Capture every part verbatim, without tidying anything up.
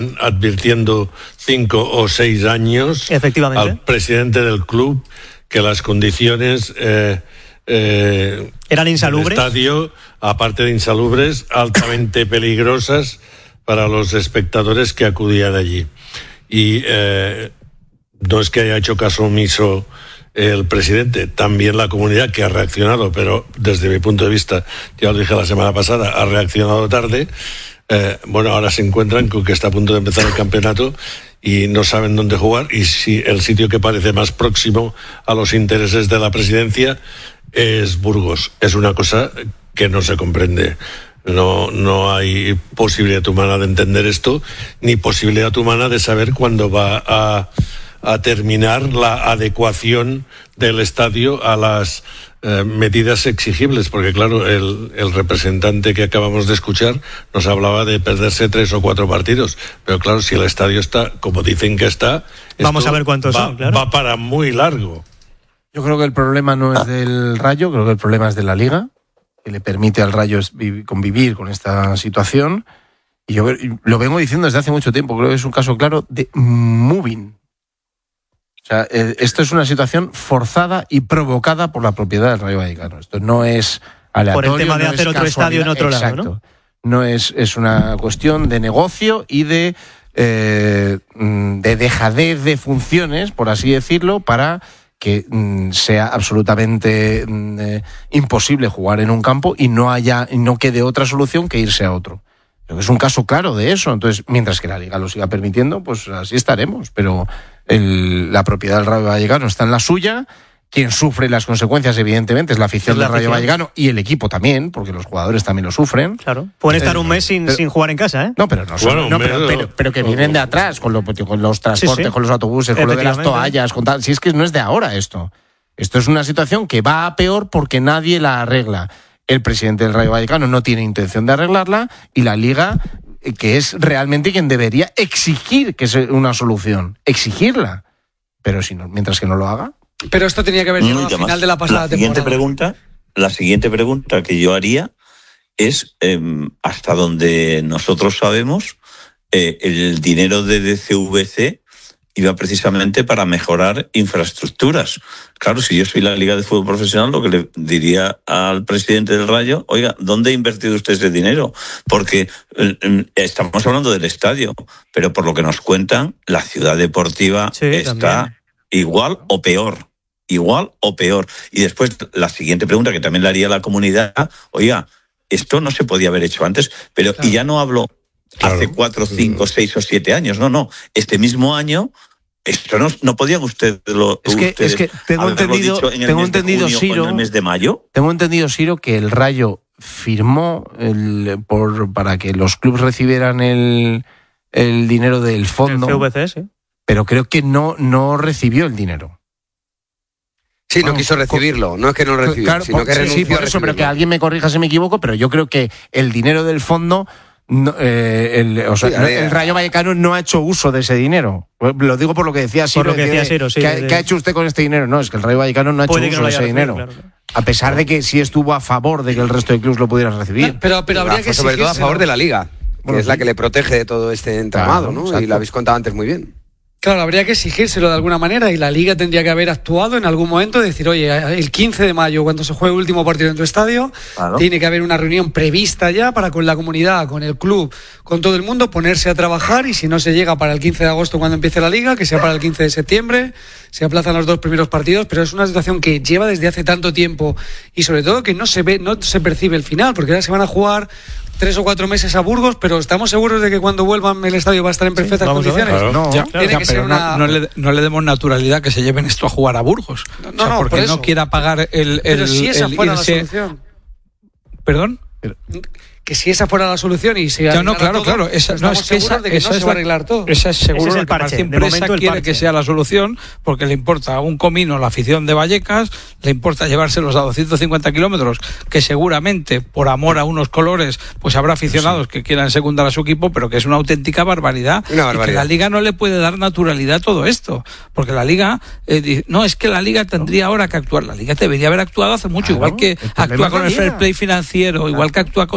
advirtiendo cinco o seis años Efectivamente. al presidente del club que las condiciones eh, eh, eran insalubres. del estadio, aparte de insalubres, altamente peligrosas para los espectadores que acudían allí. Y eh, no es que haya hecho caso omiso el presidente, también la comunidad, que ha reaccionado, pero desde mi punto de vista, ya lo dije la semana pasada, ha reaccionado tarde. Eh, bueno, ahora se encuentran con que está a punto de empezar el campeonato y no saben dónde jugar, y si el sitio que parece más próximo a los intereses de la presidencia es Burgos. Es una cosa que no se comprende. No, no hay posibilidad humana de entender esto, ni posibilidad humana de saber cuándo va a, a terminar la adecuación del estadio a las Eh, medidas exigibles, porque claro, el, el representante que acabamos de escuchar nos hablaba de perderse tres o cuatro partidos, pero claro, si el estadio está como dicen que está, vamos a ver cuántos va, son, claro. va para muy largo. Yo creo que el problema no es del Rayo, creo que el problema es de la Liga, que le permite al Rayo convivir con esta situación, y yo lo vengo diciendo desde hace mucho tiempo, creo que es un caso claro de moving. O sea, esto es una situación forzada y provocada por la propiedad del Rayo Vallecano. Esto no es aleatorio. Por el tema de no hacer otro estadio en otro Exacto. lado, ¿no? No es, es una cuestión de negocio y de, eh, de dejadez de funciones, por así decirlo, para que mm, sea absolutamente mm, eh, imposible jugar en un campo y no haya, y no quede otra solución que irse a otro. Es un caso claro de eso. Entonces, mientras que la Liga lo siga permitiendo, pues así estaremos. Pero el, la propiedad del Rayo Vallecano está en la suya. Quien sufre las consecuencias, evidentemente, es la afición del Rayo Vallecano y el equipo también, porque los jugadores también lo sufren. Claro. Pueden estar un mes sin, pero, sin jugar en casa, ¿eh? No, pero no, son, bueno, no pero, pero, pero que vienen de atrás, con, lo, con los transportes, sí, sí. con los autobuses, con lo de las toallas, con tal. Si es que no es de ahora esto. Esto es una situación que va a peor porque nadie la arregla. El presidente del Rayo Vallecano no tiene intención de arreglarla y la Liga, que es realmente quien debería exigir que sea una solución, exigirla. Pero si no, mientras que no lo haga. Pero esto tenía que haber llegado al final de la pasada la siguiente temporada. Pregunta, la siguiente pregunta que yo haría es, eh, hasta donde nosotros sabemos, eh, el dinero de D C V C iba precisamente para mejorar infraestructuras. Claro, si yo soy la Liga de Fútbol Profesional, lo que le diría al presidente del Rayo, oiga, ¿dónde ha invertido usted ese dinero? Porque eh, estamos hablando del estadio, pero por lo que nos cuentan, la ciudad deportiva sí, está también. igual o peor. Igual o peor. Y después, la siguiente pregunta que también le haría a la comunidad, oiga, esto no se podía haber hecho antes, pero claro. Y ya no hablo Claro. hace cuatro, cinco, seis o siete años. No, no. Este mismo año, esto no, no podían ustedes lo es que, ustedes es que tengo entendido, dicho en el tengo mes entendido, de junio Siro, o en el mes de mayo. Tengo entendido, Siro, que el Rayo firmó el, por para que los clubes recibieran el, el dinero del fondo. El C V C, sí. Pero creo que no, no recibió el dinero. Sí, no bueno, quiso recibirlo, no es que no lo recibió, claro, sino que renunció sí, por eso, pero que alguien me corrija si me equivoco, pero yo creo que el dinero del fondo, no, eh, el, o sea, sí, no, el Rayo Vallecano no ha hecho uso de ese dinero. Lo digo por lo que decía Siro, por lo que decía Siro, sí, ¿qué, de, ¿qué ha hecho usted con este dinero? No, es que el Rayo Vallecano no ha hecho uso no de ese dinero. Claro. A pesar de que sí estuvo a favor de que el resto de clubes lo pudieran recibir. No, pero, pero habría que sobre todo a favor de la Liga, que bueno, es la que le protege de todo este entramado, claro, ¿no? Exacto. Y lo habéis contado antes muy bien. Claro, habría que exigírselo de alguna manera y la Liga tendría que haber actuado en algún momento, decir, oye, el quince de mayo, cuando se juegue el último partido en tu estadio, claro. Tiene que haber una reunión prevista ya para con la comunidad, con el club, con todo el mundo, ponerse a trabajar y si no se llega para el quince de agosto cuando empiece la Liga, que sea para el quince de septiembre, se aplazan los dos primeros partidos, pero es una situación que lleva desde hace tanto tiempo y sobre todo que no se ve, no se percibe el final, porque ahora se van a jugar tres o cuatro meses a Burgos, pero estamos seguros de que cuando vuelvan el estadio va a estar en perfectas sí, condiciones. Claro. No, ya, claro, ya, que pero una... no, no, le, no le demos naturalidad que se lleven esto a jugar a Burgos. No, no, o sea, porque por no quiera pagar el, el Pero si esa el fuera irse... la solución. ¿Perdón? Pero... que si esa fuera la solución y se ya, no, claro, todo, claro, esa, no, es que esa, de que esa no es se va a arreglar todo. Esa es seguro es lo el que parche. la empresa quiere parche. que sea la solución, porque le importa un comino la afición de Vallecas, le importa llevárselos a doscientos cincuenta kilómetros, que seguramente por amor a unos colores, pues habrá aficionados sí. que quieran secundar a su equipo, pero que es una auténtica barbaridad, una barbaridad. Y que la Liga no le puede dar naturalidad a todo esto, porque la Liga, eh, no, es que la Liga tendría ahora que actuar, la Liga debería haber actuado hace mucho, claro, igual que actúa con el fair play financiero, claro. Igual que actúa con todo, pues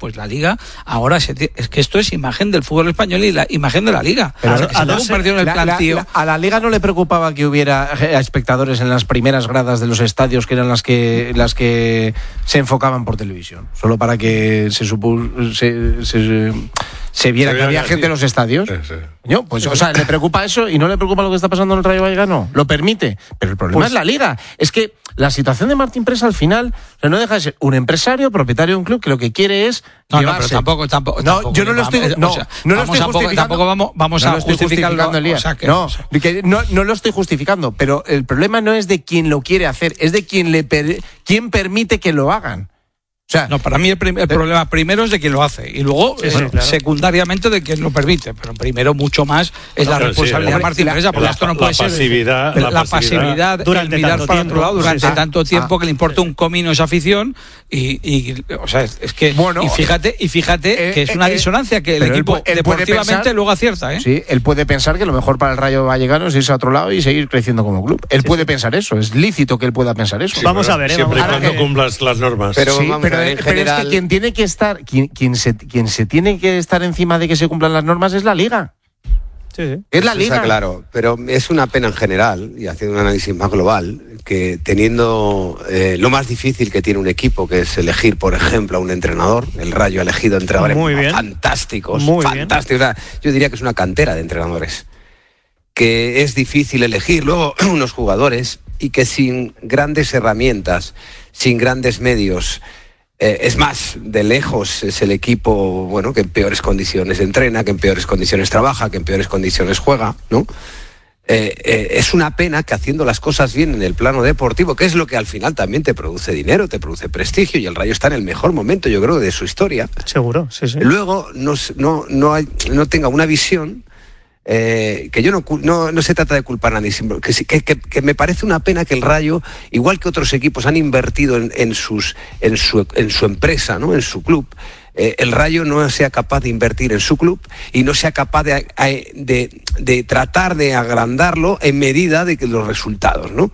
pues la Liga ahora se t- es que esto es imagen del fútbol español y la imagen de la Liga. Pero o sea, que a, se tenga un partido en el la, plantío. la, la, a la Liga no le preocupaba que hubiera espectadores en las primeras gradas de los estadios, que eran las que las que se enfocaban por televisión, solo para que se supu- se, se, se viera se que había así. gente en los estadios. Sí, sí. ¿No? Pues, o sea, ¿le preocupa eso y no le preocupa lo que está pasando en el Rayo Vallecano? Lo permite. Pero el problema Pues, es la Liga. Es que la situación de Martín Presa al final no deja de ser un empresario, propietario de un club que lo que quiere es No, no, llevarse. pero tampoco, tampoco. No, tampoco yo no lo vamos- estoy, no, o sea, no lo vamos estoy tampoco- justificando. Tampoco vamos, vamos no a lo estoy justificarlo. justificando, Elías. O sea, que, no, o sea, que no, no lo estoy justificando, pero el problema no es de quien lo quiere hacer, es de quien le per, quien permite que lo hagan. O sea, no, para mí el, prim- el problema primero es de quien lo hace y luego Sí, eh, sí, claro. secundariamente de quien lo permite, pero primero mucho más es la Claro, responsabilidad sí, de Martín la- Presa, porque la- esto no la puede ser pasividad- la, la pasividad durante el mirar tanto para tiempo. otro lado durante Sí, sí. tanto tiempo Ah, que le importa un comino esa afición y, y o sea, es, es que Bueno, y fíjate y fíjate eh, que es una eh, disonancia que el pero él equipo pu- él puede deportivamente pensar- luego acierta, ¿eh? sí, él puede pensar que lo mejor para el Rayo Vallecano es irse a otro lado y seguir creciendo como club. Él puede pensar eso, es lícito que él pueda pensar eso. Sí, Vamos pero a ver, ¿eh? Siempre y Vamos a cuando ver. cumplas las normas. Pero- Sí, vamos pero, a ver, en pero es general- que quien tiene que estar, quien, quien, se, quien se tiene que estar encima de que se cumplan las normas es la Liga. Sí, sí. Es la Eso Liga. está claro, pero es una pena en general, y haciendo un análisis más global, que teniendo eh, lo más difícil que tiene un equipo, que es elegir, por ejemplo, a un entrenador, el Rayo ha elegido entrenadores Muy bien. fantásticos, Muy bien. fantásticos. O sea, yo diría que es una cantera de entrenadores, que es difícil elegir luego unos jugadores y que sin grandes herramientas, sin grandes medios, Eh, es más, de lejos es el equipo, bueno, que en peores condiciones entrena, que en peores condiciones trabaja, que en peores condiciones juega, ¿no? Eh, eh, es una pena que haciendo las cosas bien en el plano deportivo, que es lo que al final también te produce dinero, te produce prestigio, y el Rayo está en el mejor momento, yo creo, de su historia. Seguro, sí, sí. Luego no, s- no, no, hay, no tenga una visión. Eh, que yo no, cu- no no se trata de culpar a nadie, sino que, sí- que, que, que me parece una pena que el Rayo, igual que otros equipos han invertido en, en, sus, en, su, en su empresa, ¿no? En su club, eh, el Rayo no sea capaz de invertir en su club y no sea capaz de, de, de tratar de agrandarlo en medida de que los resultados, ¿no?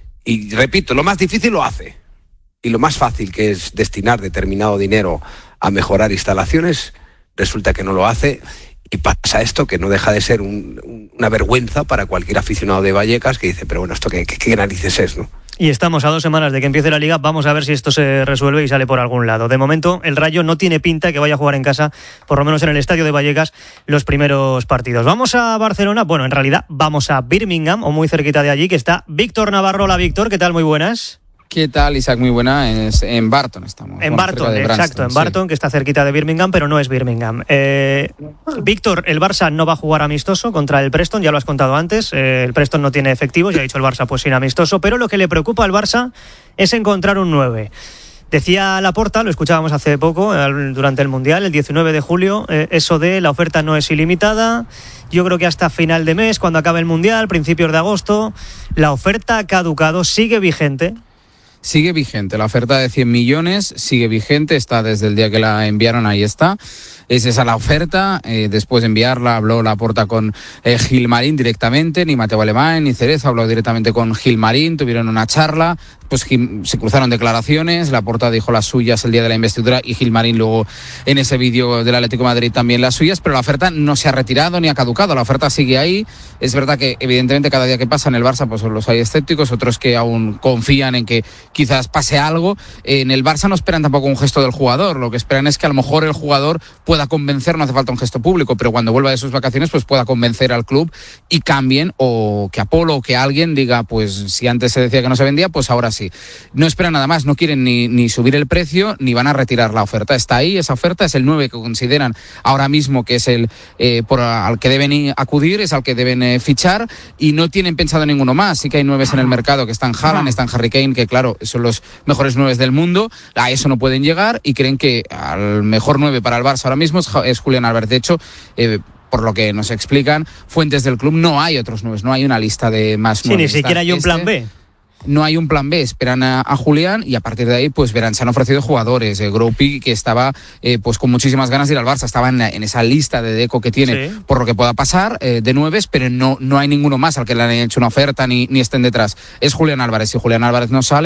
Y repito, lo más difícil lo hace, y lo más fácil, que es destinar determinado dinero a mejorar instalaciones, resulta que no lo hace. Y pasa esto, que no deja de ser un, un, una vergüenza para cualquier aficionado de Vallecas, que dice, pero bueno, ¿esto qué, qué, qué narices es, no? Y estamos a dos semanas de que empiece la Liga. Vamos a ver si esto se resuelve y sale por algún lado. De momento, el Rayo no tiene pinta que vaya a jugar en casa, por lo menos en el estadio de Vallecas, los primeros partidos. Vamos a Barcelona. Bueno, en realidad vamos a Birmingham, o muy cerquita de allí, que está Víctor Navarro. Hola, Víctor, ¿qué tal? Muy buenas. ¿Qué tal, Isaac? Muy buena. Es en Barton estamos. En bueno, Barton, cerca de exacto, Branston, en sí. Barton, que está cerquita de Birmingham, pero no es Birmingham. Eh, Víctor, el Barça no va a jugar amistoso contra el Preston, ya lo has contado antes. Eh, el Preston no tiene efectivos, ya ha dicho el Barça, pues sin amistoso, pero lo que le preocupa al Barça es encontrar un nueve. Decía Laporta, lo escuchábamos hace poco, al- durante el Mundial, el diecinueve de julio, eh, eso de la oferta no es ilimitada. Yo creo que hasta final de mes, cuando acabe el Mundial, principios de agosto, la oferta ha caducado, sigue vigente. Sigue vigente, la oferta de cien millones sigue vigente, está desde el día que la enviaron, ahí está. Es esa la oferta, eh, después de enviarla habló Laporta con eh, Gilmarín directamente, ni Mateo Alemán ni Cereza, habló directamente con Gilmarín, tuvieron una charla, pues Gil, se cruzaron declaraciones, Laporta dijo las suyas el día de la investidura y Gilmarín luego en ese vídeo del Atlético de Madrid también las suyas, pero la oferta no se ha retirado ni ha caducado, la oferta sigue ahí. Es verdad que evidentemente cada día que pasa en el Barça pues los hay escépticos, otros que aún confían en que quizás pase algo. En el Barça no esperan tampoco un gesto del jugador, lo que esperan es que a lo mejor el jugador pueda convencer, no hace falta un gesto público, pero cuando vuelva de sus vacaciones pues pueda convencer al club y cambien, o que Apolo o que alguien diga, pues si antes se decía que no se vendía, pues ahora sí. No esperan nada más, no quieren ni, ni subir el precio ni van a retirar la oferta, está ahí, esa oferta es el nueve que consideran ahora mismo que es el eh, por al que deben ir, acudir, es al que deben eh, fichar, y no tienen pensado ninguno más. Sí que hay nueves en el mercado, que están Haaland, están Harry Kane, que claro, son los mejores nueves del mundo, a eso no pueden llegar, y creen que al mejor nueve para el Barça ahora mismo es, es Julián Álvarez. De hecho, eh, por lo que nos explican fuentes del club, no hay otros nueves, no hay una lista de más Sí, nueves. ni siquiera hay un Este, plan B. No hay un plan B, esperan a, a Julián, y a partir de ahí pues verán, se han ofrecido jugadores, eh, Groupi, que estaba eh, pues con muchísimas ganas de ir al Barça, estaba en, la, en esa lista de Deco que tiene, Sí. por lo que pueda pasar, eh, de nueves, pero no, no hay ninguno más al que le han hecho una oferta ni, ni estén detrás. Es Julián Álvarez, si Julián Álvarez no sale,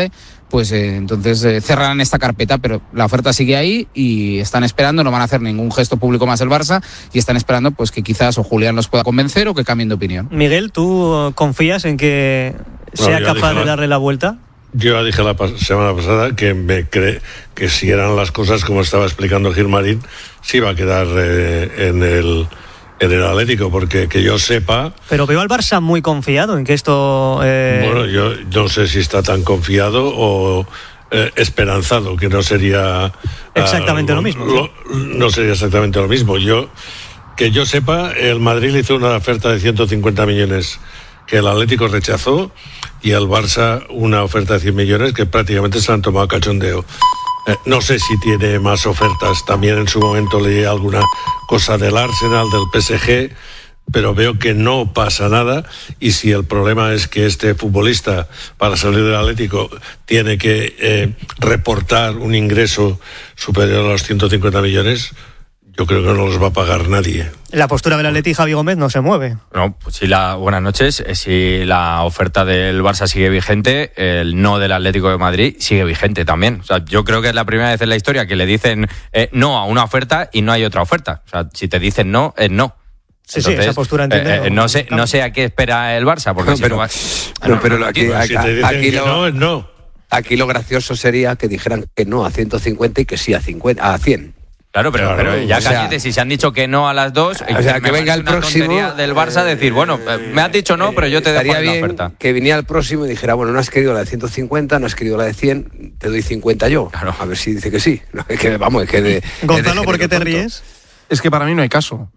pues eh, entonces eh, cerrarán esta carpeta, pero la oferta sigue ahí y están esperando, no van a hacer ningún gesto público más el Barça y están esperando pues que quizás o Julián los pueda convencer o que cambien de opinión. Miguel, ¿tú confías en que sea no, capaz de darle la vuelta? Yo ya dije la pas- semana pasada que me cree que si eran las cosas como estaba explicando Gilmarín, sí iba a quedar eh, en el en el Atlético, porque que yo sepa... Pero veo al Barça muy confiado en que esto... Eh... Bueno, yo no sé si está tan confiado o eh, esperanzado, que no sería... Exactamente uh, lo mismo. Lo, no sería exactamente lo mismo. Yo que yo sepa, el Madrid le hizo una oferta de ciento cincuenta millones que el Atlético rechazó y el Barça una oferta de cien millones que prácticamente se han tomado a cachondeo. Eh, no sé si tiene más ofertas. También en su momento leí alguna cosa del Arsenal, del P S G, pero veo que no pasa nada. Y si el problema es que este futbolista, para salir del Atlético, tiene que eh, reportar un ingreso superior a los ciento cincuenta millones, yo creo que no los va a pagar nadie. La postura del Atleti, Javi Gómez, no se mueve. No, pues si la, buenas noches. Si la oferta del Barça sigue vigente, el no del Atlético de Madrid sigue vigente también. O sea, yo creo que es la primera vez en la historia que le dicen eh, no a una oferta y no hay otra oferta. O sea, si te dicen no, es no. Sí, Entonces, sí, esa postura entiende. Eh, eh, no sé, no sé a qué espera el Barça, porque no, si pero, no va... no, no, pero aquí, si te dicen aquí que lo, no, es no. Aquí lo gracioso sería que dijeran que no a ciento cincuenta y que sí a cincuenta, a cien. Claro, pero, claro, pero ya o sea, cállate, si se han dicho que no a las dos, o sea, que venga el próximo del Barça, decir, bueno, me has dicho no, pero yo te dejo la oferta. Que viniera el próximo y dijera, bueno, no has querido la de ciento cincuenta, no has querido la de cien, te doy cincuenta yo. Claro. A ver si dice que sí. No, es que, vamos, es que de, Gonzalo, de ¿por qué te tonto. ríes? Es que para mí no hay caso.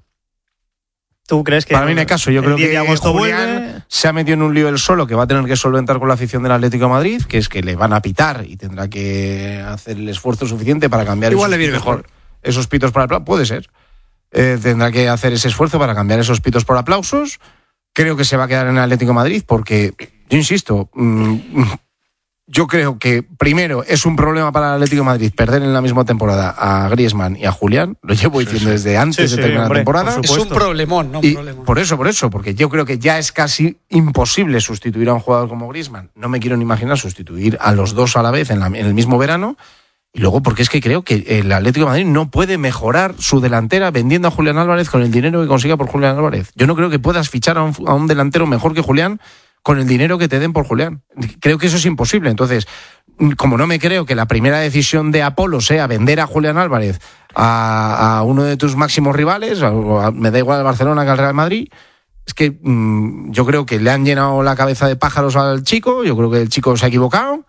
¿Tú crees que Para mí no hay caso. Yo creo que agosto Julián vuelve? se ha metido en un lío él solo que va a tener que solventar con la afición del Atlético de Madrid, que es que le van a pitar y tendrá que hacer el esfuerzo suficiente para cambiar. Igual le viene pitos mejor. Por, esos pitos por aplausos. Puede ser. Eh, tendrá que hacer ese esfuerzo para cambiar esos pitos por aplausos. Creo que se va a quedar en el Atlético de Madrid porque, yo insisto, mmm, yo creo que primero es un problema para el Atlético de Madrid perder en la misma temporada a Griezmann y a Julián. Lo llevo diciendo desde antes sí, de sí, terminar hombre, la temporada. Es un problemón, no un y problemón. por eso, por eso, porque yo creo que ya es casi imposible sustituir a un jugador como Griezmann. No me quiero ni imaginar sustituir a los dos a la vez en, la, en el mismo verano. Y luego porque es que creo que el Atlético de Madrid no puede mejorar su delantera vendiendo a Julián Álvarez con el dinero que consiga por Julián Álvarez. Yo no creo que puedas fichar a un, a un delantero mejor que Julián con el dinero que te den por Julián. Creo que eso es imposible. Entonces, como no me creo que la primera decisión de Apolo sea vender a Julián Álvarez a, a uno de tus máximos rivales, a, a, me da igual al Barcelona que al Real Madrid, es que mmm, yo creo que le han llenado la cabeza de pájaros al chico, yo creo que el chico se ha equivocado,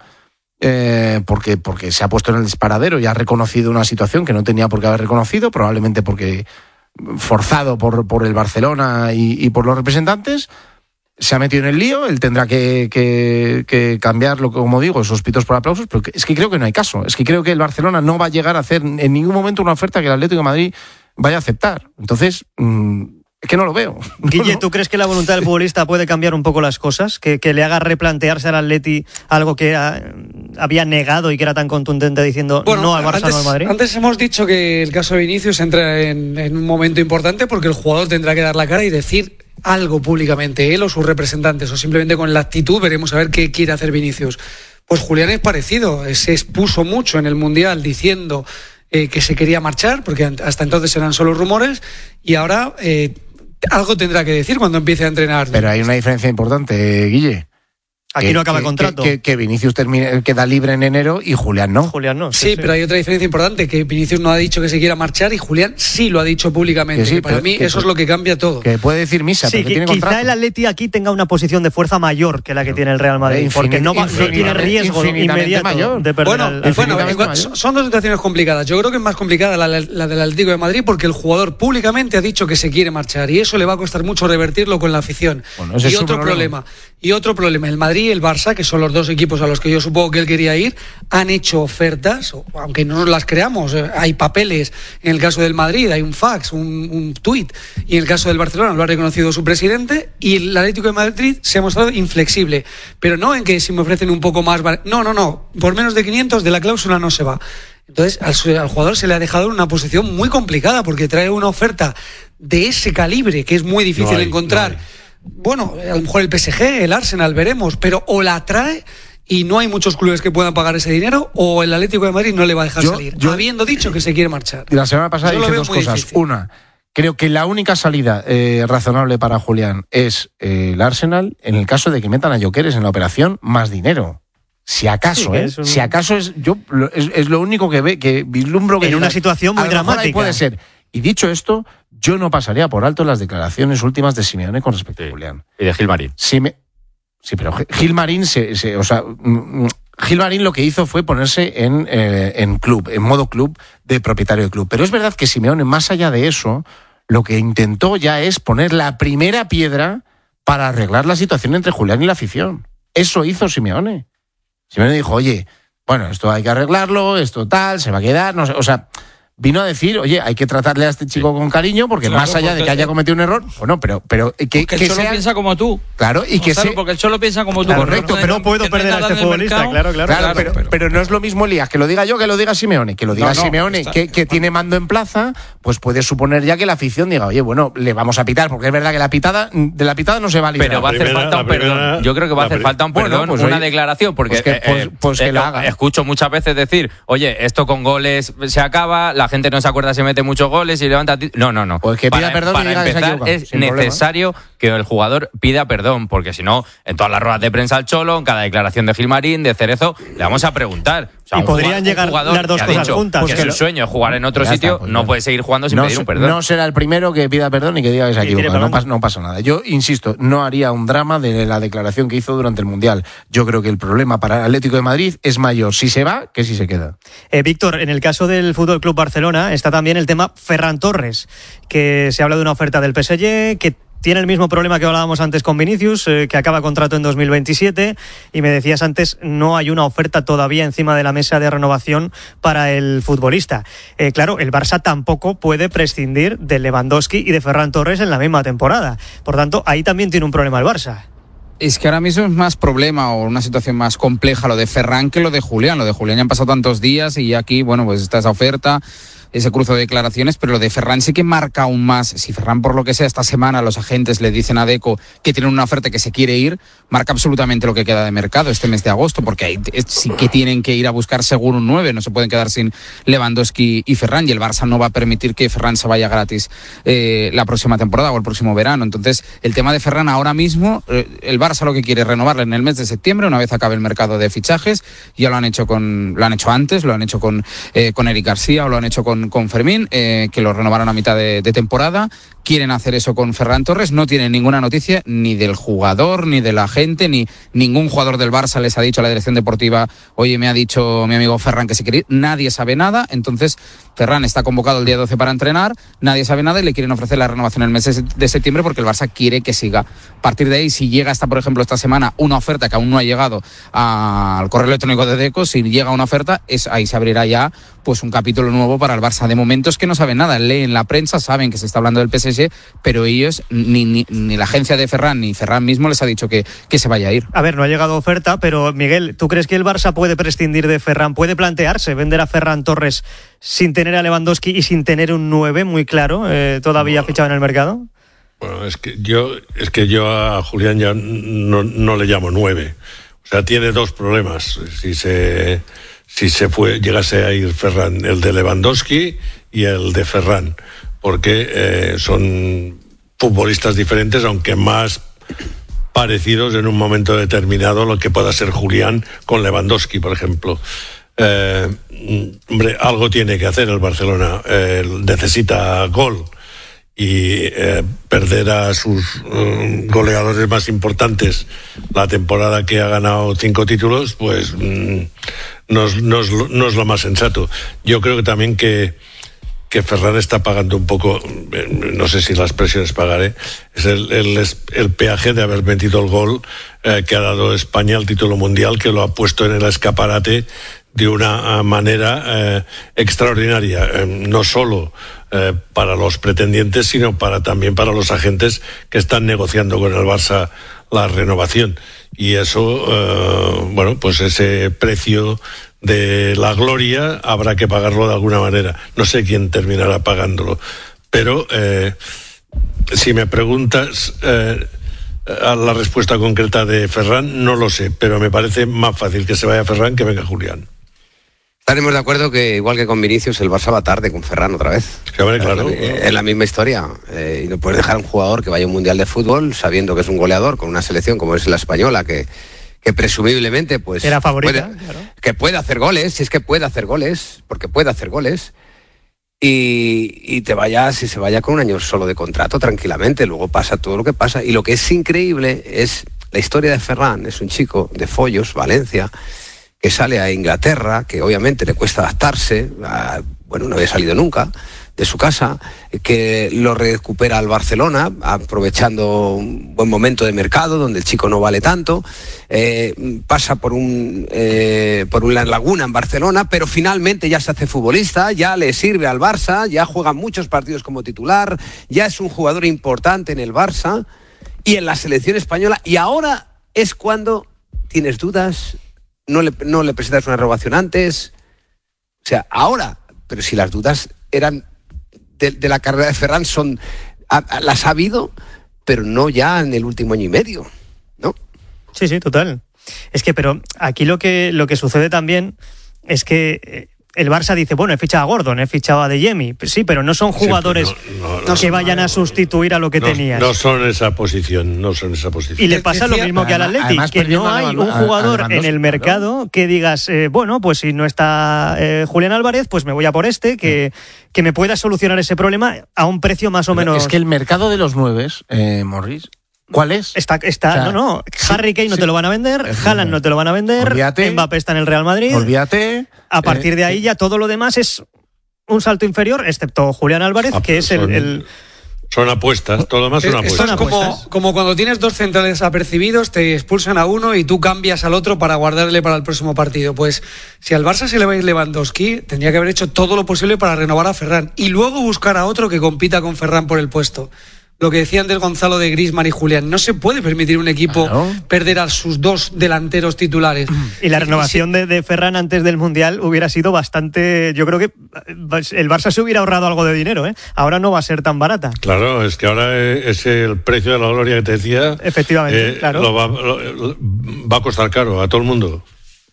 eh, porque, porque se ha puesto en el disparadero y ha reconocido una situación que no tenía por qué haber reconocido, probablemente porque forzado por, por el Barcelona y, y por los representantes. Se ha metido en el lío, él tendrá que, que, que cambiarlo, como digo, esos pitos por aplausos, pero es que creo que no hay caso. Es que creo que el Barcelona no va a llegar a hacer en ningún momento una oferta que el Atlético de Madrid vaya a aceptar. Entonces, mmm, es que no lo veo. Guille, ¿tú crees que la voluntad del futbolista puede cambiar un poco las cosas? Que, que le haga replantearse al Atleti algo que a, había negado y que era tan contundente diciendo bueno, no al Barça, antes, no al Madrid. Antes hemos dicho que el caso de Vinicius entra en, en un momento importante porque el jugador tendrá que dar la cara y decir algo públicamente, él o sus representantes, o simplemente con la actitud veremos a ver qué quiere hacer Vinicius. Pues Julián es parecido, se expuso mucho en el Mundial diciendo eh, que se quería marchar, porque hasta entonces eran solo rumores, y ahora eh, algo tendrá que decir cuando empiece a entrenar. Pero hay una diferencia importante, Guille. Aquí que, no acaba que, contrato. Que, que Vinicius termine, queda libre en enero y Julián no. Julián no. Sí, Sí, sí, pero hay otra diferencia importante, que Vinicius no ha dicho que se quiera marchar y Julián sí lo ha dicho públicamente. Que sí, que para pero, mí que, eso es lo que cambia todo. Que puede decir misa, sí, pero que que tiene quizá contrato. el Atleti aquí tenga una posición de fuerza mayor que la que tiene el Real Madrid, Infinit- porque no, va, no tiene infinitamente- riesgo infinitamente inmediato mayor. de perder Bueno, al, al bueno infinitamente igual, mayor. son dos situaciones complicadas. Yo creo que es más complicada la, la, la del Atlético de Madrid porque el jugador públicamente ha dicho que se quiere marchar y eso le va a costar mucho revertirlo con la afición. Bueno, ese y es su otro problema. problema. Y otro problema, el Madrid y el Barça, que son los dos equipos a los que yo supongo que él quería ir, han hecho ofertas, aunque no nos las creamos, hay papeles, en el caso del Madrid hay un fax, un, un tuit, y en el caso del Barcelona lo ha reconocido su presidente, y el Atlético de Madrid se ha mostrado inflexible, pero no en que si me ofrecen un poco más, no, no, no, por menos de quinientos de la cláusula no se va. Entonces al, al jugador se le ha dejado en una posición muy complicada, porque trae una oferta de ese calibre, que es muy difícil No hay, encontrar. no hay. Bueno, a lo mejor el P S G, el Arsenal, veremos, pero o la trae y no hay muchos clubes que puedan pagar ese dinero, o el Atlético de Madrid no le va a dejar yo, salir, yo, habiendo dicho que se quiere marchar. La semana pasada yo dije dos cosas. difícil. Una, creo que la única salida eh, razonable para Julián es eh, el Arsenal en el caso de que metan a Gyökeres en la operación más dinero. Si acaso, sí, ¿eh? Un... Si acaso es yo es, es lo único que ve que vislumbro que en una diga, situación muy dramática. Ahí puede ser. Y dicho esto, yo no pasaría por alto las declaraciones últimas de Simeone con respecto sí. a Julián. Y de Gilmarín. Si me... Sí, pero Gilmarín se, se, o sea, Gilmarín lo que hizo fue ponerse en, eh, en club, en modo club de propietario de club. Pero es verdad que Simeone, más allá de eso, lo que intentó ya es poner la primera piedra para arreglar la situación entre Julián y la afición. Eso hizo Simeone. Simeone dijo, oye, bueno, esto hay que arreglarlo, esto tal, se va a quedar, no sé, o sea... Vino a decir, oye, hay que tratarle a este chico con cariño, porque claro, más allá porque de que haya cometido un error, bueno, pero, pero que, que el que Cholo sea... piensa como tú. Claro, y que sea... porque el Cholo piensa como tú. Claro, correcto, pero no puedo perder a este futbolista, claro, claro. Claro, pero, pero, pero no es lo mismo, Elías, que lo diga yo, que lo diga Simeone. Que lo diga no, no, Simeone, está, que, que tiene mando en plaza, pues puede suponer ya que la afición diga, oye, bueno, le vamos a pitar, porque es verdad que la pitada, de la pitada no se va a librar. Pero va a hacer primera, falta un primera, perdón. Yo creo que va a hacer falta un perdón, bueno, pues una oye, declaración, porque pues que, eh, pues, pues eh, que la haga. Escucho muchas veces decir, oye, esto con goles se acaba, la gente no se acuerda si mete muchos goles y levanta... No, no, no. Pues que pida para, perdón para y diga empezar, que se es necesario problema. que el jugador pida perdón, porque si no, en todas las ruedas de prensa al Cholo, en cada declaración de Gilmarín, de Cerezo, le vamos a preguntar. O sea, y podrían llegar las dos cosas dicho juntas. Que, que su sueño es jugar en otro sitio, está, pues, no puede seguir jugando sin no, pedir un perdón. No será el primero que pida perdón y que diga que se ha equivocado. No pasa, no pasa nada. Yo insisto, no haría un drama de la declaración que hizo durante el Mundial. Yo creo que el problema para el Atlético de Madrid es mayor si se va que si se queda. Eh, Víctor, en el caso del F C Barcelona está también el tema Ferran Torres, que se habla de una oferta del P S G, que tiene el mismo problema que hablábamos antes con Vinicius, eh, que acaba contrato en dos mil veintisiete, y me decías antes, no hay una oferta todavía encima de la mesa de renovación para el futbolista. Eh, claro, el Barça tampoco puede prescindir de Lewandowski y de Ferran Torres en la misma temporada. Por tanto, ahí también tiene un problema el Barça. Es que ahora mismo es más problema o una situación más compleja lo de Ferran que lo de Julián. Lo de Julián ya han pasado tantos días y aquí, bueno, pues está esa oferta, ese cruce de declaraciones, pero lo de Ferran sí que marca aún más. Si Ferran, por lo que sea, esta semana los agentes le dicen a Deco que tienen una oferta que se quiere ir, marca absolutamente lo que queda de mercado este mes de agosto, porque ahí sí que tienen que ir a buscar seguro un nueve, no se pueden quedar sin Lewandowski y Ferran, y el Barça no va a permitir que Ferran se vaya gratis eh, la próxima temporada o el próximo verano. Entonces, el tema de Ferran ahora mismo, eh, el Barça lo que quiere es renovarle en el mes de septiembre, una vez acabe el mercado de fichajes. Ya lo han hecho con, lo han hecho antes, lo han hecho con, eh, con Eric García o lo han hecho con con Fermín, eh, que lo renovaron a mitad de, de temporada. Quieren hacer eso con Ferran Torres. No tienen ninguna noticia ni del jugador, ni de la gente, ni ningún jugador del Barça les ha dicho a la dirección deportiva, oye, me ha dicho mi amigo Ferran que se quiere ir. Nadie sabe nada. Entonces, Ferran está convocado el día doce para entrenar, nadie sabe nada y le quieren ofrecer la renovación en el mes de septiembre porque el Barça quiere que siga. A partir de ahí, si llega hasta, por ejemplo, esta semana una oferta que aún no ha llegado al correo electrónico de Deco, si llega una oferta, es ahí se abrirá ya pues un capítulo nuevo para el Barça. De momento es que no saben nada, leen la prensa, saben que se está hablando del P S G, pero ellos, ni, ni, ni la agencia de Ferran, ni Ferran mismo les ha dicho que, que se vaya a ir. A ver, no ha llegado oferta, pero Miguel, ¿tú crees que el Barça puede prescindir de Ferran? ¿Puede plantearse vender a Ferran Torres sin tener a Lewandowski y sin tener un nueve muy claro eh, todavía bueno, fichado en el mercado? Bueno, es que yo es que yo a Julián ya no, no le llamo nueve. O sea, tiene dos problemas. Si se si se fue llegase a ir Ferran, el de Lewandowski y el de Ferran, porque eh, son futbolistas diferentes, aunque más parecidos en un momento determinado lo que pueda ser Julián con Lewandowski, por ejemplo. Eh, hombre, algo tiene que hacer el Barcelona, eh, necesita gol y eh, perder a sus um, goleadores más importantes la temporada que ha ganado cinco títulos, pues mm, no, es, no, es, no es lo más sensato. Yo creo que también que que Ferran está pagando un poco, no sé si la expresión es pagar, ¿eh? es el, el, el peaje de haber metido el gol eh, que ha dado España al título mundial, que lo ha puesto en el escaparate de una manera eh, extraordinaria, eh, no solo eh, para los pretendientes, sino para también para los agentes que están negociando con el Barça la renovación. Y eso, eh, bueno, pues ese precio de la gloria habrá que pagarlo de alguna manera. No sé quién terminará pagándolo, pero eh, si me preguntas, eh, a la respuesta concreta de Ferran, no lo sé, pero me parece más fácil que se vaya Ferran que venga Julián. Estaremos de acuerdo que, igual que con Vinicius, el Barça va tarde con Ferran otra vez. Sí, hombre, claro. Es, es la misma historia. Eh, y no puedes dejar a un jugador que vaya a un mundial de fútbol sabiendo que es un goleador con una selección como es la española, que, que presumiblemente pues era favorita, puede, claro. que puede hacer goles, si es que puede hacer goles, porque puede hacer goles. Y, y te vayas y se vaya con un año solo de contrato tranquilamente. Luego pasa todo lo que pasa. Y lo que es increíble es la historia de Ferran. Es un chico de Follos, Valencia, que sale a Inglaterra, que obviamente le cuesta adaptarse, a, bueno, no había salido nunca de su casa, que lo recupera al Barcelona, aprovechando un buen momento de mercado, donde el chico no vale tanto, eh, pasa por un eh, por una laguna en Barcelona, pero finalmente ya se hace futbolista, ya le sirve al Barça, ya juega muchos partidos como titular, ya es un jugador importante en el Barça y en la selección española, y ahora es cuando tienes dudas. No le, no le presentas una renovación antes, o sea, ahora, pero si las dudas eran de, de la carrera de Ferran, son a, a, las ha habido, pero no ya en el último año y medio, ¿no? Sí, sí, total. Es que, pero aquí lo que, lo que sucede también es que el Barça dice, bueno, he fichado a Gordon, he fichado a De Jemi, sí, pero no son jugadores sí, no, no, no, que vayan a sustituir a lo que no, tenías. No son esa posición, no son esa posición. Y le pasa lo mismo que al Atleti, que no hay un jugador en el mercado que digas, eh, bueno, pues si no está eh, Julián Álvarez, pues me voy a por este, que, que me pueda solucionar ese problema a un precio más o menos... Es que el mercado de los nueves, eh, Morris... ¿Cuál es? Está, está, o sea, no, no. Harry Kane sí, no te lo van a vender, sí, Haaland no te lo van a vender, olvídate, Mbappé está en el Real Madrid. Olvídate. A partir eh, de ahí ya todo lo demás es un salto inferior, excepto Julián Álvarez, ah, que es el, el... Son apuestas, todo lo demás son apuestas. Esto es como, como cuando tienes dos centrales apercibidos, te expulsan a uno y tú cambias al otro para guardarle para el próximo partido. Pues si al Barça se le va a ir Lewandowski, tendría que haber hecho todo lo posible para renovar a Ferran y luego buscar a otro que compita con Ferran por el puesto. Lo que decía antes Gonzalo de Griezmann y Julián, no se puede permitir un equipo claro. perder a sus dos delanteros titulares. Y la renovación sí. de, de Ferran antes del Mundial hubiera sido bastante... Yo creo que el Barça se hubiera ahorrado algo de dinero, ¿eh? Ahora no va a ser tan barata. Claro, es que ahora es el precio de la gloria que te decía. Efectivamente, eh, claro. Lo va, lo, va a costar caro a todo el mundo.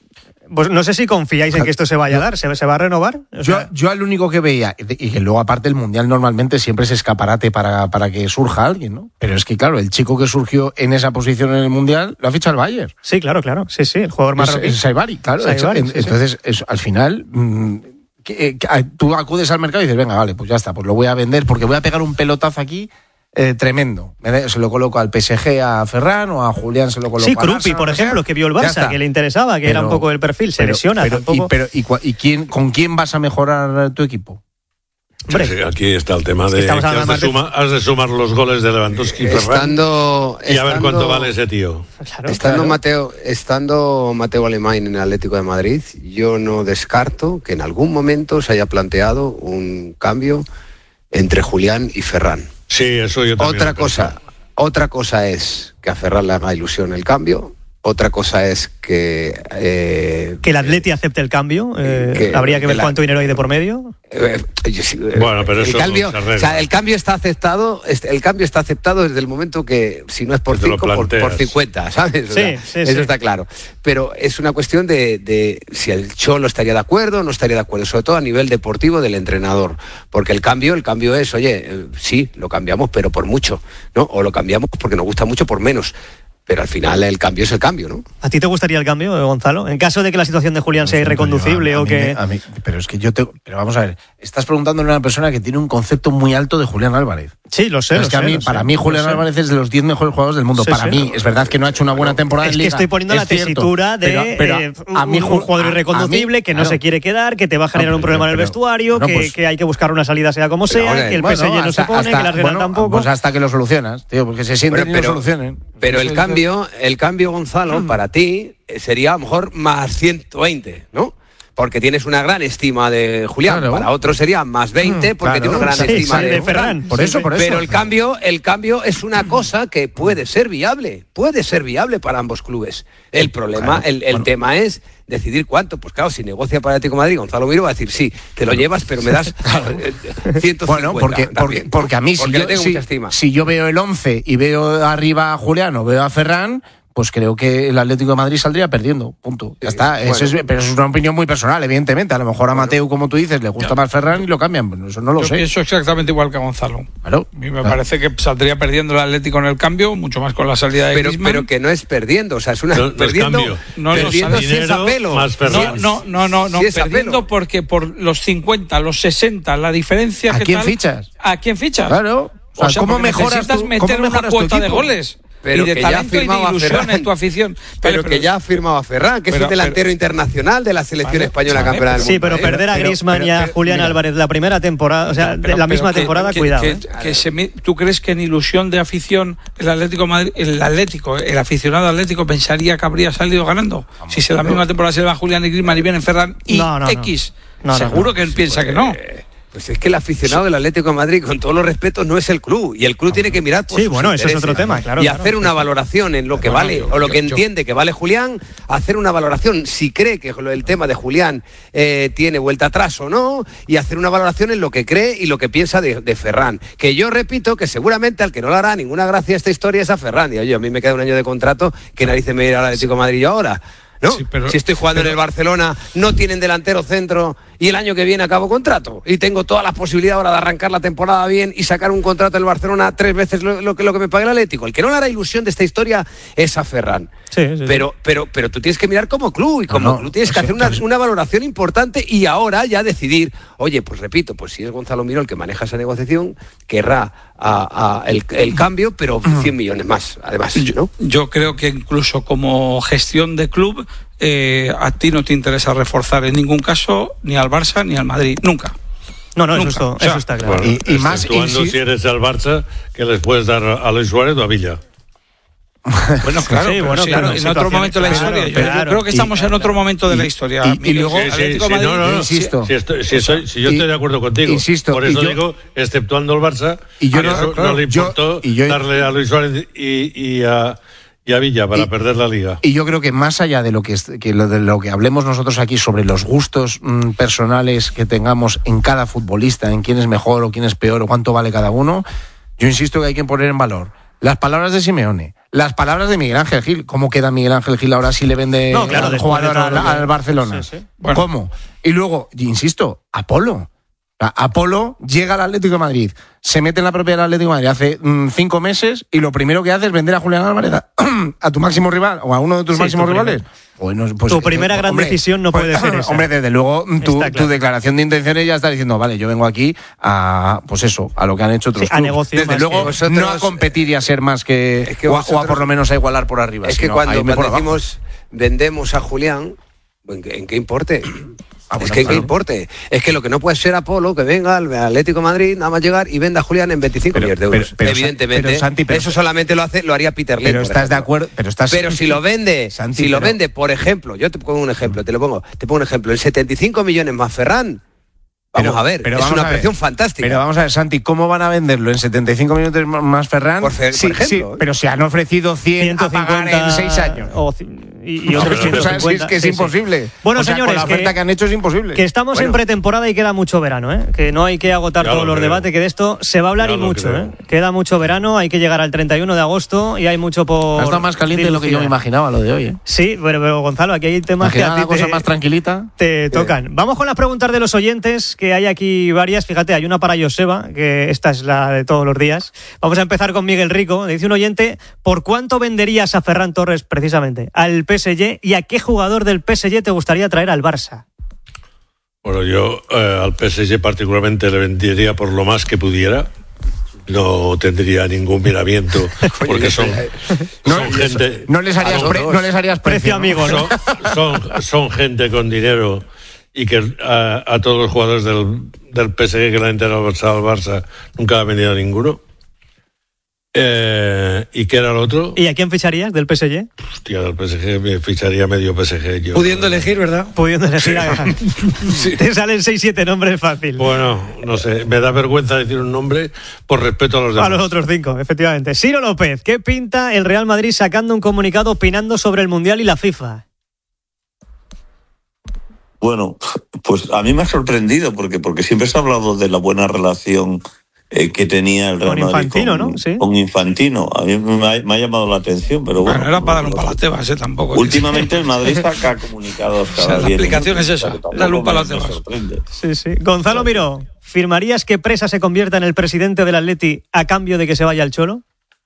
Pues no sé si confiáis en que esto se vaya a dar, ¿se, se va a renovar? O sea, yo, yo al único que veía, y que luego aparte el Mundial normalmente siempre es escaparate para, para que surja alguien, ¿no? Pero es que claro, el chico que surgió en esa posición en el Mundial lo ha fichado el Bayern. Sí, claro, claro, sí, sí, el jugador más rápido. Es Saibari, claro. Saibari, sí, entonces, sí. Eso, al final, mmm, que, que, tú acudes al mercado y dices, venga, vale, pues ya está, pues lo voy a vender porque voy a pegar un pelotazo aquí. Eh, tremendo. Se lo coloco al P S G a Ferran o a Julián se lo coloco sí, a Krupi, por ejemplo, que vio el Barça, que le interesaba, que pero, era un poco el perfil, se pero, lesiona. Pero, tampoco... y, pero, y, ¿y quién, con quién vas a mejorar tu equipo? Sí, sí, aquí está el tema de que has de, suma, has de sumar los goles de Lewandowski y estando, Ferran y a ver estando, cuánto vale ese tío. Claro, estando, claro. Mateo, estando Mateo Alemán en el Atlético de Madrid, yo no descarto que en algún momento se haya planteado un cambio entre Julián y Ferran. Sí, eso yo también. Otra cosa, otra cosa es que a Ferran le haga ilusión el cambio. Otra cosa es que... Eh, que el Atleti acepte el cambio. Eh, que, habría que ver la, cuánto dinero hay de por medio. Eh, eh, bueno, pero el eso cambio, o sea, el cambio está aceptado. El cambio está aceptado desde el momento que, si no es por cinco, por, por cincuenta, ¿sabes? O sí, sea, sí, eso sí. está claro. Pero es una cuestión de, de si el Cholo estaría de acuerdo o no estaría de acuerdo, sobre todo a nivel deportivo del entrenador. Porque el cambio, el cambio es, oye, eh, sí, lo cambiamos, pero por mucho, ¿no? O lo cambiamos porque nos gusta mucho por menos. Pero al final el cambio es el cambio, ¿no? ¿A ti te gustaría el cambio, Gonzalo? En caso de que la situación de Julián no, sea irreconducible a, a o mí, que... A mí, pero es que yo te... Pero vamos a ver, estás preguntándole a una persona que tiene un concepto muy alto de Julián Álvarez. Sí, lo sé, es lo que sé, a mí, lo para sé, mí Julián lo Álvarez es de los diez mejores jugadores del mundo. Sí, para sí, mí, no, es verdad que no ha hecho una buena temporada es en Liga. Es que estoy poniendo es la tesitura cierto, de pero, pero eh, a mí, un, un jugador a, irreconducible a mí, que no claro. se quiere quedar, que te va a generar no, un problema pero, en el vestuario, no, que, pues, que hay que buscar una salida sea como sea, oye, que el bueno, P S G no hasta, se pone, hasta, que la Real bueno, tampoco. Pues hasta que lo solucionas, tío, porque se sienten bueno, y lo solucionen. Pero el cambio, el cambio, Gonzalo, para ti sería a lo mejor más ciento veinte, ¿no? porque tienes una gran estima de Julián, claro. Para otros sería más veinte porque claro. Tiene una gran sí, estima sí, de, de Ferran. Por eso, por eso. Pero el cambio, el cambio es una cosa que puede ser viable, puede ser viable para ambos clubes. El problema, claro. el, el bueno. tema es decidir cuánto. Pues claro, si negocia para Atlético de Madrid, Gonzalo Miro va a decir, sí, te lo llevas, pero me das ciento cincuenta. Bueno, porque, porque, porque a mí, porque si, le tengo yo, mucha si, estima. si yo veo el once y veo arriba a Julián o veo a Ferran, pues creo que el Atlético de Madrid saldría perdiendo, punto. Ya sí, está, bueno. Eso es, pero eso es una opinión muy personal, evidentemente. A lo mejor a Mateu, como tú dices, le gusta ya. más Ferran y lo cambian, pero eso no lo Yo sé. Yo pienso exactamente igual que Gonzalo. Claro. A mí me claro. parece que saldría perdiendo el Atlético en el cambio, mucho más con la salida de pero, Griezmann. Pero que no es perdiendo, o sea, es una no, perdiendo, no no, perdiendo no, si es a pelo. Más Ferran. No, no, no, no, si no perdiendo porque por los cincuenta, los sesenta, la diferencia ¿A que quién tal, fichas? ¿A quién fichas? Claro. O sea, o sea ¿cómo mejoras necesitas tú, meter ¿cómo una cuota de goles? Pero y de que talento ya y de ilusión Ferran, en tu afición. Pero, vale, pero que ya ha firmado a Ferran, que pero, es un delantero pero, internacional de la selección vale, española vale, campeona del mundo. Sí, pero ¿eh? perder a Griezmann y a Julián mira, Álvarez la primera temporada, o sea, pero, pero, la misma que, temporada, que, cuidado. Que, ¿eh? que se, ¿Tú crees que en ilusión de afición el Atlético Madrid, el Atlético, el aficionado Atlético pensaría que habría salido ganando? Vamos, si se la misma temporada se le va Julián y Griezmann y vienen Ferran y no, no, X, no. No, seguro no, no, que él sí, piensa pues, que no. Eh, Pues es que el aficionado del Atlético de Madrid, con todos los respetos, no es el club. Y el club tiene que mirar por sí, sus bueno, intereses, eso es otro tema, claro. Y claro, hacer una sí, valoración en lo que bueno, vale, yo, o lo que yo, entiende yo. que vale Julián, hacer una valoración si cree que el tema de Julián eh, tiene vuelta atrás o no, y hacer una valoración en lo que cree y lo que piensa de, de Ferran. Que yo repito que seguramente al que no le hará ninguna gracia esta historia es a Ferran. Y oye, a mí me queda un año de contrato, ¿qué narices me irá al Atlético de Madrid yo ahora? ¿No? Sí, pero, si estoy jugando pero, en el Barcelona, no tienen delantero centro y el año que viene acabo contrato y tengo todas las posibilidades ahora de arrancar la temporada bien y sacar un contrato del Barcelona tres veces lo, lo, que, lo que me pague el Atlético. El que no le hará ilusión de esta historia es a Ferran. Sí, sí, pero, sí. pero, pero tú tienes que mirar como club y como no, club tienes que hacer una, una valoración importante y ahora ya decidir, oye, pues repito, pues si es Gonzalo Miró el que maneja esa negociación, querrá a, a el, el cambio, pero cien millones más, además. Yo, ¿no? yo creo que incluso como gestión de club, eh, a ti no te interesa reforzar en ningún caso ni al Barça ni al Madrid, nunca. No, no, nunca. Eso, o sea, eso está claro. Bueno, y, y más cuando si eres al Barça, que les puedes dar a Luis Suárez o a Villa. Bueno, claro, sí, bueno, sí, claro, en otro momento de la claro, historia. claro, yo, yo creo que estamos y, en otro momento de la historia. Y, y luego, sí, sí, sí, Madrid, no, no, no, insisto. Si, estoy, si, estoy, si yo estoy de acuerdo contigo, insisto, por eso yo, digo, exceptuando el Barça, y yo no, eso claro, no le importó yo, yo, darle a Luis Suárez y, y, a, y a Villa para y, perder la Liga. Y yo creo que más allá de lo que, que, lo, de lo que hablemos nosotros aquí sobre los gustos mmm, personales que tengamos en cada futbolista, en quién es mejor o quién es peor o cuánto vale cada uno, yo insisto que hay que poner en valor las palabras de Simeone, las palabras de Miguel Ángel Gil. ¿Cómo queda Miguel Ángel Gil ahora si le vende no, claro, al jugador al, al Barcelona? Sí, sí. Bueno. ¿Cómo? Y luego, insisto, Apolo. Apolo llega al Atlético de Madrid, se mete en la propiedad del Atlético de Madrid hace mmm, cinco meses y lo primero que hace es vender a Julián Álvarez a, a tu máximo rival o a uno de tus sí, máximos tu rivales. Bueno, pues, tu primera eh, gran hombre, decisión no puede pues, ser esa. Hombre, desde luego tu, claro. tu declaración de intenciones ya está diciendo, vale, yo vengo aquí a, pues eso, a lo que han hecho otros sí, a negociar. Desde luego vosotros, no a competir y a ser más que, es que o, vosotros, o a por lo menos a igualar por arriba. Es que cuando, cuando decimos vendemos a Julián, ¿en qué, en qué importe? Ah, bueno, es que, claro. ¿qué importe? Es que lo que no puede ser Apolo, que venga al Atlético de Madrid, nada más llegar y venda a Julián en veinticinco pero, millones de euros. Pero, pero, Evidentemente, pero, Santi, pero, eso solamente lo hace, lo haría Peter Lim. Pero estás ejemplo. de acuerdo, pero estás. Pero si lo vende, Santi, si lo pero... vende, por ejemplo, yo te pongo un ejemplo, te lo pongo, te pongo un ejemplo, en setenta y cinco millones más Ferran. Vamos pero, a ver, pero es una a operación ver. fantástica. Pero vamos a ver, Santi, ¿cómo van a venderlo en setenta y cinco minutos más Ferran? Por, fe, sí, por ejemplo. Sí, pero se han ofrecido cien ciento cincuenta a pagar en seis años. O, y, y otros ciento cincuenta. O sea, es que es sí, imposible. Sí. Bueno, o sea, señores, con la oferta que, que han hecho es imposible. Que estamos bueno. en pretemporada y queda mucho verano, ¿eh? Que no hay que agotar ya todos los creo. debates, que de esto se va a hablar ya y mucho, ¿eh? Queda mucho verano, hay que llegar al treinta y uno de agosto y hay mucho por... Está más caliente de lo que yo me imaginaba lo de hoy, ¿eh? Sí, pero, pero Gonzalo, aquí hay temas que a ti una cosa te, más tranquilita. Te sí. tocan. Vamos con las preguntas de los oyentes, que hay aquí varias. Fíjate, hay una para Joseba, que esta es la de todos los días. Vamos a empezar con Miguel Rico. Dice un oyente, ¿por cuánto venderías a Ferran Torres precisamente al P S G y a qué jugador del P S G te gustaría traer al Barça? Bueno, yo eh, al P S G particularmente le vendería por lo más que pudiera. No tendría ningún miramiento porque son, no, son gente... No les harías, pre, no les harías precio, amigo, ¿no? Son, son, son gente con dinero y que a, a todos los jugadores del, del P S G que le han enterado al Barça nunca ha vendido ninguno. Eh, ¿Y qué era el otro? ¿Y a quién ficharías del P S G? Hostia, del P S G me ficharía medio P S G. Yo, Pudiendo elegir, ¿verdad? Pudiendo elegir. Sí. Te salen seis siete nombres fácil. Bueno, no sé, me da vergüenza decir un nombre por respeto a los demás. A los otros cinco, efectivamente. Ciro López, ¿qué pinta el Real Madrid sacando un comunicado opinando sobre el Mundial y la FIFA? Bueno, pues a mí me ha sorprendido porque, porque siempre se ha hablado de la buena relación eh, que tenía el Real con Madrid Infantino, con, ¿no? ¿Sí? con Infantino. A mí me ha, me ha llamado la atención, pero bueno. Bueno, era para dar un palo a Tebas, ¿eh? Tampoco. Últimamente el Madrid saca comunicados cada o sea, la día. explicación es esa, darle un palo a Tebas. Sí, sí. Gonzalo Miró, ¿firmarías que Presa se convierta en el presidente del Atleti a cambio de que se vaya al Cholo?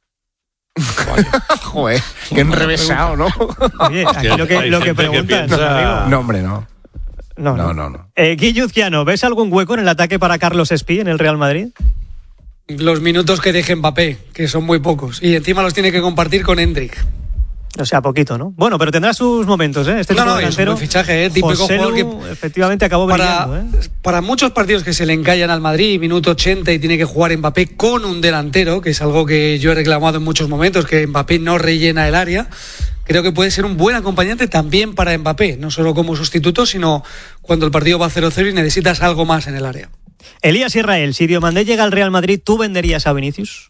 Joder, qué enrevesado, ¿no? Oye, aquí lo que, lo que preguntas, que piensa... No, hombre, no. No, no, no. no. Eh, Guilluzquiano, ¿ves algún hueco en el ataque para Carlos Espí en el Real Madrid? Los minutos que deje Mbappé, que son muy pocos. Y encima los tiene que compartir con Hendrik. O sea, poquito, ¿no? Bueno, pero tendrá sus momentos, ¿eh? Este no, tipo no, de es un buen fichaje, ¿eh? Típico Joselu, jugador que efectivamente acabó para, brillando, ¿eh? Para muchos partidos que se le encallan al Madrid, minuto ochenta y tiene que jugar Mbappé con un delantero, que es algo que yo he reclamado en muchos momentos, que Mbappé no rellena el área. Creo que puede ser un buen acompañante también para Mbappé, no solo como sustituto, sino cuando el partido va cero cero y necesitas algo más en el área. Elías Israel, si Diomandé llega al Real Madrid, ¿tú venderías a Vinicius?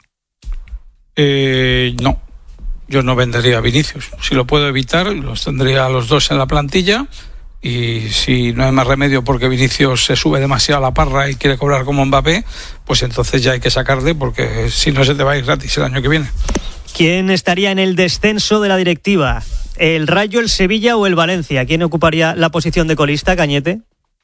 Eh, no, yo no vendería a Vinicius. Si lo puedo evitar, los tendría a los dos en la plantilla. Y si no hay más remedio porque Vinicius se sube demasiado a la parra y quiere cobrar como Mbappé, pues entonces ya hay que sacarle, porque si no se te va a ir gratis el año que viene. ¿Quién estaría en el descenso de la directiva? ¿El Rayo, el Sevilla o el Valencia? ¿Quién ocuparía la posición de colista, Cañete?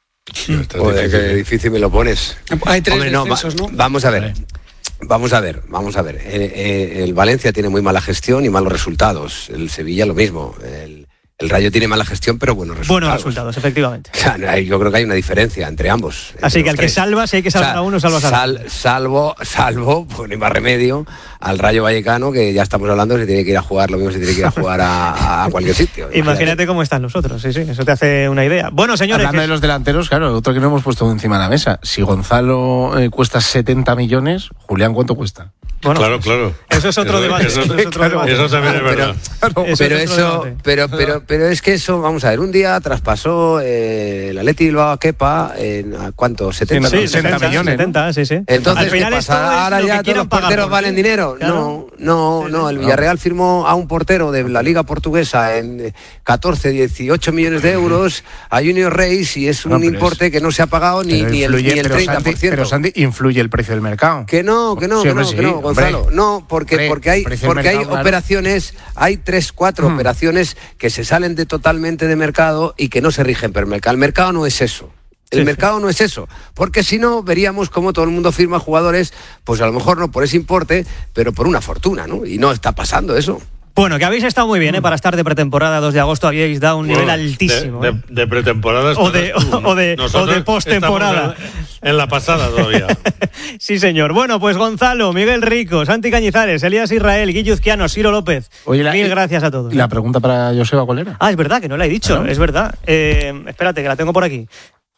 Joder, qué difícil me lo pones. Hay tres Hombre, no, descensos, va, ¿no? Vamos a ver. Vamos a ver, vamos a ver. Eh, eh, el Valencia tiene muy mala gestión y malos resultados. El Sevilla lo mismo. El, el Rayo tiene mala gestión, pero buenos resultados. Buenos resultados, efectivamente. O sea, yo creo que hay una diferencia entre ambos. Entre Así que al tres. que salva, si hay que salvar o sea, a uno, salvas a sal, Salvo, salvo, pues ni más remedio, al Rayo Vallecano, que ya estamos hablando, se tiene que ir a jugar, lo mismo se tiene que ir a jugar a, a cualquier sitio. Imagínate. Imagínate cómo están los otros, sí, sí, eso te hace una idea. Bueno, señores. Hablando que... de los delanteros, claro, otro que no hemos puesto encima de la mesa. Si Gonzalo eh, cuesta setenta millones, Julián, ¿cuánto cuesta? Bueno, claro, claro. Eso es otro eso, debate. Eso, eso, es otro claro, debate. Eso también es verdad. Pero, eso, pero, es eso, pero, pero, pero es que eso, vamos a ver, un día traspasó eh, el Atleti Bilbao a Kepa en ¿a cuánto? setenta, sí, setenta millones. setenta, sí, sí. Entonces, al final ¿qué pasa? Ahora ya todos los porteros valen dinero. Claro. No, no, sí, no. El Villarreal no. firmó a un portero de la Liga Portuguesa en catorce, dieciocho millones de euros a Junior Reis y es un no, importe es... que no se ha pagado ni, ni el, ni el treinta por ciento. Pero, Santi, influye el precio del mercado. Que no, que no, sí, que no, sí, que no, Gonzalo. Hombre, no, porque, hombre, porque hay, porque hay mercado, operaciones, claro. hay tres, cuatro hmm. operaciones que se salen de totalmente de mercado y que no se rigen por el mercado. El mercado no es eso. El sí, mercado sí. no es eso, porque si no veríamos cómo todo el mundo firma jugadores, pues a lo mejor no por ese importe, pero por una fortuna, ¿no? Y no está pasando eso. Bueno, que habéis estado muy bien, ¿eh? Para estar de pretemporada, dos de agosto habíais dado un nivel bueno, altísimo. De, ¿eh? de, de pretemporada o de, tú, ¿no? o de, o de postemporada. En, en la pasada todavía. Sí, señor. Bueno, pues Gonzalo, Miguel Rico, Santi Cañizares, Elías Israel, Guilluzquiano, Ciro López. Oye, la, Mil gracias a todos. ¿Y la pregunta para Joseba cuál era? Ah, es verdad, que no la he dicho, ¿no? Es verdad. Eh, espérate, que la tengo por aquí.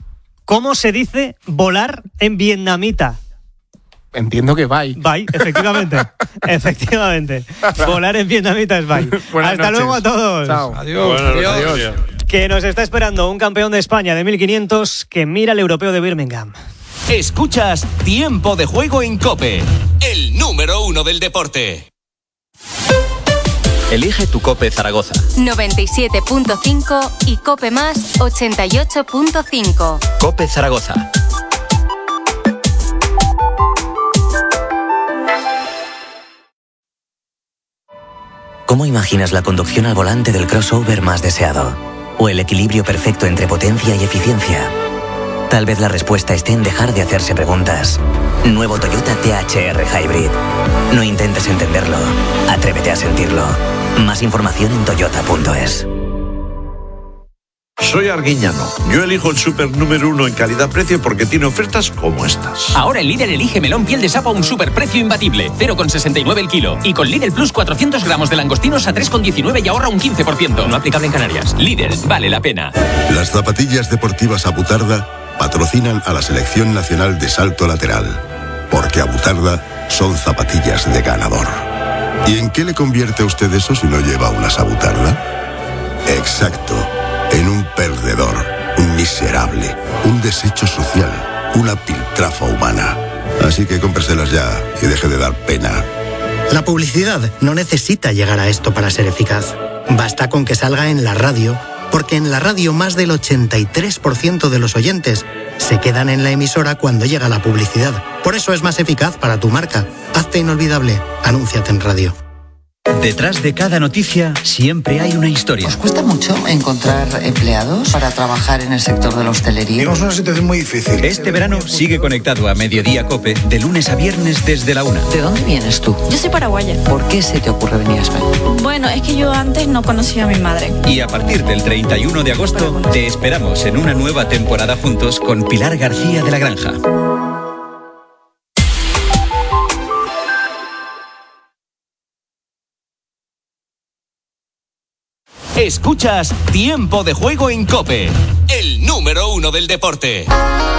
¿Cómo se dice volar en vietnamita? Entiendo que bye. Bye, efectivamente. efectivamente. Volar en vietnamita es bye. Buenas Hasta noches. luego a todos. Chao. Adiós. Bueno, adiós. adiós. Que nos está esperando un campeón de España de mil quinientos que mira el europeo de Birmingham. Escuchas Tiempo de Juego en COPE, el número uno del deporte. Elige tu COPE Zaragoza. noventa y siete punto cinco y COPE Más ochenta y ocho punto cinco. COPE Zaragoza. ¿Cómo imaginas la conducción al volante del crossover más deseado? ¿O el equilibrio perfecto entre potencia y eficiencia? Tal vez la respuesta esté en dejar de hacerse preguntas. Nuevo Toyota T H R Hybrid. No intentes entenderlo. Atrévete a sentirlo. Más información en toyota punto es. Soy Arguiñano. Yo elijo el super número uno en calidad-precio porque tiene ofertas como estas. Ahora el Lidl elige melón piel de sapo a un superprecio imbatible. cero coma sesenta y nueve el kilo. Y con Lidl Plus cuatrocientos gramos de langostinos a tres coma diecinueve y ahorra un quince por ciento. No aplicable en Canarias. Lidl, vale la pena. Las zapatillas deportivas Abutarda patrocinan a la Selección Nacional de Salto Lateral. Porque Abutarda son zapatillas de ganador. ¿Y en qué le convierte a usted eso si no lleva una sabutarda? Exacto, en un perdedor, un miserable, un desecho social, una piltrafa humana. Así que cómpreselas ya y deje de dar pena. La publicidad no necesita llegar a esto para ser eficaz. Basta con que salga en la radio, porque en la radio más del ochenta y tres por ciento de los oyentes se quedan en la emisora cuando llega la publicidad. Por eso es más eficaz para tu marca. Hazte inolvidable. Anúnciate en radio. Detrás de cada noticia siempre hay una historia. ¿Os cuesta mucho encontrar empleados para trabajar en el sector de la hostelería? Tenemos una situación muy difícil. Este verano sigue conectado a Mediodía COPE de lunes a viernes desde la una. ¿De dónde vienes tú? Yo soy paraguaya. ¿Por qué se te ocurre venir a España? Bueno, es que yo antes no conocía a mi madre. Y a partir del treinta y uno de agosto te esperamos en una nueva temporada juntos con Pilar García de la Granja. Escuchas Tiempo de Juego en COPE, el número uno del deporte.